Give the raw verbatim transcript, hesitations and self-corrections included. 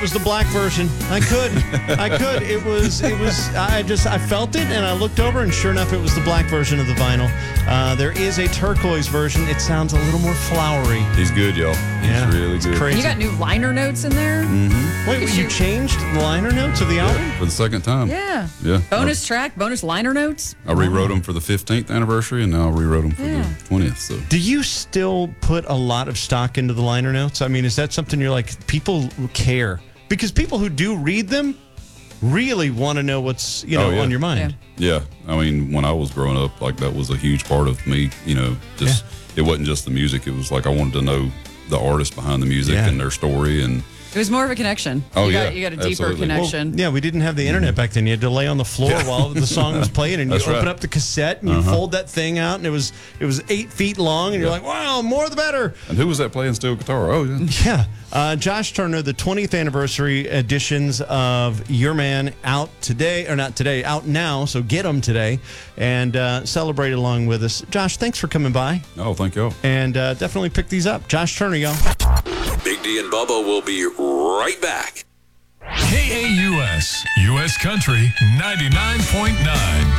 It was the black version. I could. I could. It was, it was, I just, I felt it and I looked over and sure enough, it was the black version of the vinyl. Uh, there is a turquoise version. It sounds a little more flowery. He's good, y'all. He's Yeah, really it's good. crazy. You got new liner notes in there? Mm-hmm. Wait, wait, you changed the liner notes of the album? For the second time. Yeah. Yeah. Bonus track, bonus liner notes. I rewrote them for the fifteenth anniversary, and now I rewrote them for Yeah. the twentieth. So. Do you still put a lot of stock into the liner notes? I mean, is that something you're like, people care? Because people who do read them really want to know what's, you know, Oh, yeah. on your mind. Yeah. Yeah, I mean, when I was growing up, like that was a huge part of me. You know, just it wasn't just the music. It was like I wanted to know the artist behind the music Yeah. and their story. And It was more of a connection. Oh, you yeah, Got, you got a deeper absolutely. Well, connection. yeah, we didn't have the internet back then. You had to lay on the floor while the song was playing, and you That's open right. up the cassette and you Uh-huh. fold that thing out, and it was it was eight feet long, and you're like, wow, more the better. and who was that playing steel guitar? Oh yeah. Yeah. Uh, Josh Turner, the twentieth anniversary editions of Your Man out today, or not today, out now, so get them today, and uh, celebrate along with us. Josh, thanks for coming by, Oh, thank y'all. and uh, definitely pick these up. Josh Turner, y'all. Big D and Bubba will be right back. K A U S, U S Country ninety-nine point nine.